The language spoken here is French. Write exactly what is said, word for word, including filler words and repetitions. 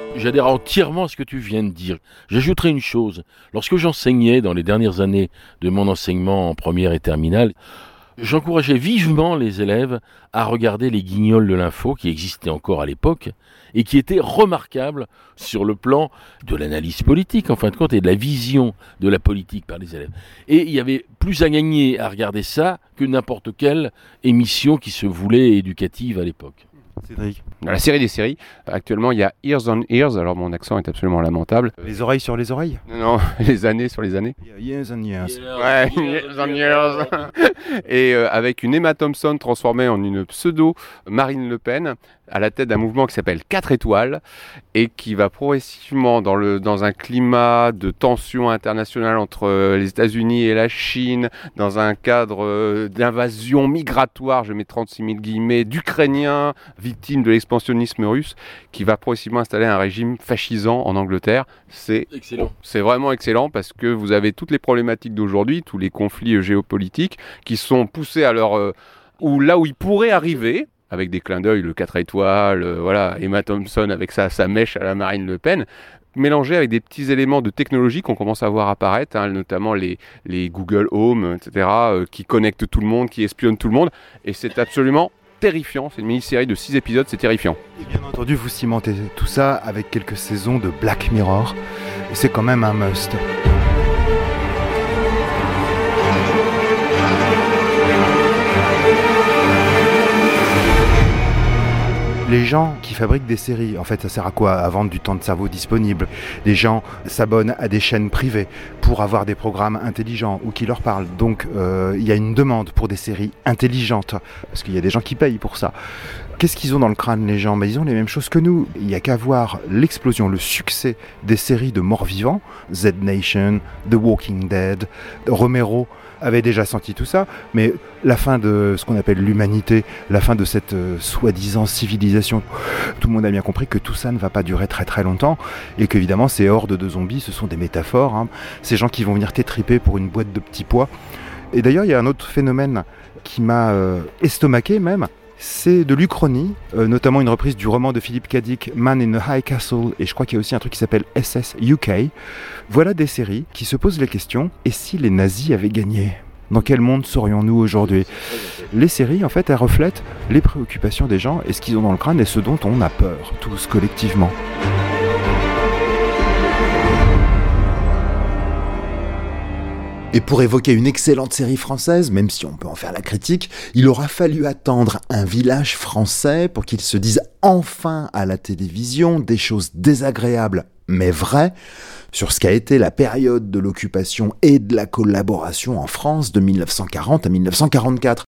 J'adhère entièrement à ce que tu viens de dire. J'ajouterai une chose. Lorsque j'enseignais dans les dernières années de mon enseignement en première et terminale, j'encourageais vivement les élèves à regarder les Guignols de l'info qui existaient encore à l'époque et qui étaient remarquables sur le plan de l'analyse politique, en fin de compte, et de la vision de la politique par les élèves. Et il y avait plus à gagner à regarder ça que n'importe quelle émission qui se voulait éducative à l'époque. Cédric. Dans la série des séries, actuellement il y a Ears on Ears, alors mon accent est absolument lamentable. Les oreilles sur les oreilles. Non, non, les années sur les années. Years and years. Ouais, Years on Years. Et euh, avec une Emma Thompson transformée en une pseudo Marine Le Pen, à la tête d'un mouvement qui s'appelle quatre étoiles et qui va progressivement dans, le, dans un climat de tension internationale entre les États-Unis et la Chine, dans un cadre d'invasion migratoire, je mets trente-six mille guillemets, d'Ukrainiens victimes de l'expansionnisme russe, qui va progressivement installer un régime fascisant en Angleterre. C'est excellent. C'est vraiment excellent parce que vous avez toutes les problématiques d'aujourd'hui, tous les conflits géopolitiques qui sont poussés à leur... Euh, ou là où ils pourraient arriver, avec des clins d'œil, le quatre étoiles, euh, voilà, Emma Thompson avec sa, sa mèche à la Marine Le Pen, mélangé avec des petits éléments de technologie qu'on commence à voir apparaître, hein, notamment les, les Google Home, et cetera, euh, qui connectent tout le monde, qui espionnent tout le monde, et c'est absolument terrifiant. C'est une mini-série de six épisodes, c'est terrifiant. Et bien entendu, vous cimentez tout ça avec quelques saisons de Black Mirror, et c'est quand même un must. Les gens qui fabriquent des séries, en fait, ça sert à quoi? À vendre du temps de cerveau disponible. Les gens s'abonnent à des chaînes privées pour avoir des programmes intelligents ou qui leur parlent. Donc, euh, il y a une demande pour des séries intelligentes, parce qu'il y a des gens qui payent pour ça. Qu'est-ce qu'ils ont dans le crâne, les gens? Ben, ils ont les mêmes choses que nous. Il n'y a qu'à voir l'explosion, le succès des séries de morts-vivants, Z Nation, The Walking Dead, Romero avait déjà senti tout ça, mais la fin de ce qu'on appelle l'humanité, la fin de cette euh, soi-disant civilisation, tout le monde a bien compris que tout ça ne va pas durer très très longtemps, et qu'évidemment ces hordes de zombies, ce sont des métaphores, hein. Ces gens qui vont venir t'étriper pour une boîte de petits pois. Et d'ailleurs, il y a un autre phénomène qui m'a euh, estomaqué même, c'est de l'Uchronie, euh, notamment une reprise du roman de Philip K. Dick, Man in a High Castle, et je crois qu'il y a aussi un truc qui s'appelle S S U K. Voilà des séries qui se posent la question, et si les nazis avaient gagné ? Dans quel monde serions-nous aujourd'hui ? Les séries, en fait, elles reflètent les préoccupations des gens, et ce qu'ils ont dans le crâne, et ce dont on a peur, tous collectivement. Et pour évoquer une excellente série française, même si on peut en faire la critique, il aura fallu attendre Un village français pour qu'il se dise enfin à la télévision des choses désagréables mais vraies sur ce qu'a été la période de l'occupation et de la collaboration en France de mille neuf cent quarante à mille neuf cent quarante-quatre.